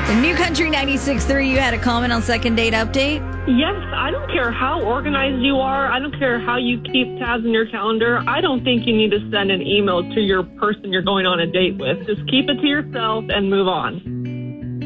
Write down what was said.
New Country 96.3, you had a comment on second date update? Yes, I don't care how organized you are. I don't care how you keep tabs in your calendar. I don't think you need to send an email to your person you're going on a date with. Just keep it to yourself and move on.